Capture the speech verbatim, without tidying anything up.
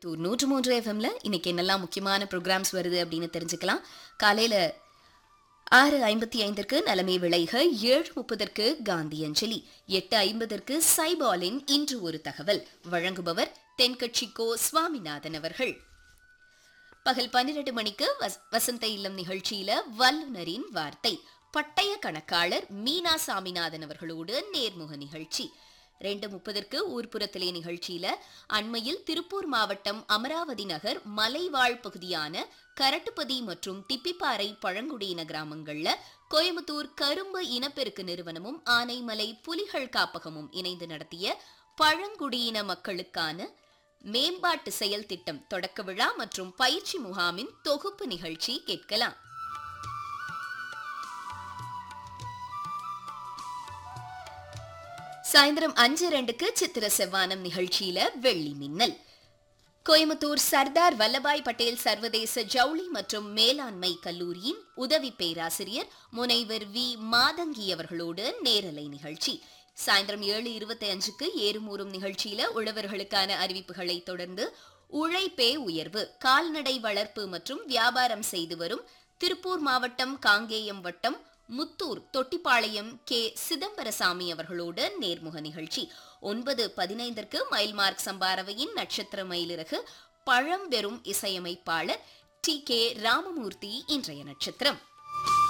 கோயம்புத்தூர் நூற்று மூன்று எஃப்எம்ல இன்னைக்கு என்னெல்லாம் முக்கியமான ப்ரோக்ராம்ஸ் வருது அப்படின்னு தெரிஞ்சுக்கலாம். காலையில ஆறு ஐம்பத்தி ஐந்திற்கு நலமே விளைக, ஏழு முப்பதற்கு காந்தி அஞ்சலி, எட்டு ஐம்பதற்கு சைபாலின் இன்று ஒரு தகவல், வழங்குபவர் தென்கட்சி கோ சுவாமிநாதன் அவர்கள். பகல் பன்னிரண்டு மணிக்கு வசந்த இல்லம் நிகழ்ச்சியில வல்லுநரின் வார்த்தை, பட்டய கணக்காளர் மீனா சாமிநாதன் அவர்களோடு நேர்முக நிகழ்ச்சி. ரெண்டு முப்பதற்கு ஊர்ப்புறத்திலே நிகழ்ச்சியில அண்மையில் திருப்பூர் மாவட்டம் அமராவதி நகர் மலைவாழ் பகுதியான கரட்டுப்பதி மற்றும் திப்பிப்பாறை பழங்குடியின கிராமங்கள்ல கோயம்புத்தூர் கரும்பு இனப்பெருக்கு நிறுவனமும் ஆனைமலை புலிகள் காப்பகமும் இணைந்து நடத்திய பழங்குடியின மக்களுக்கான மேம்பாட்டு செயல் திட்டம் தொடக்க விழா மற்றும் பயிற்சி முகாமின் தொகுப்பு நிகழ்ச்சி கேட்கலாம். சாயந்தரம் அஞ்சு ரெண்டுக்கு சித்திர செவ்வானம் நிகழ்ச்சியில வெள்ளி மின்னல், கோயம்புத்தூர் சர்தார் வல்லபாய் பட்டேல் சர்வதேச ஜவுளி மற்றும் மேலாண்மை கல்லூரியின் உதவி பேராசிரியர் முனைவர் வி மாதங்கி அவர்களோடு நேரலை நிகழ்ச்சி. சாயந்தரம் ஏழு இருபத்தி அஞ்சுக்கு ஏறுமூறும் நிகழ்ச்சியில உழவர்களுக்கான அறிவிப்புகளை தொடர்ந்து உழைப்பே உயர்வு, கால்நடை வளர்ப்பு மற்றும் வியாபாரம் செய்து வரும் திருப்பூர் மாவட்டம் காங்கேயம் வட்டம் முத்தூர் தொட்டிப்பாளையம் கே சிதம்பரசாமி அவர்களோடு நேர்முக நிகழ்ச்சி. ஒன்பது பதினைந்திற்கு மயில்மார்க் சம்பாரவையின் நட்சத்திர மயிலிறகு, பழம்பெரும் இசையமைப்பாளர் டி கே ராமமூர்த்தி இன்றைய நட்சத்திரம்.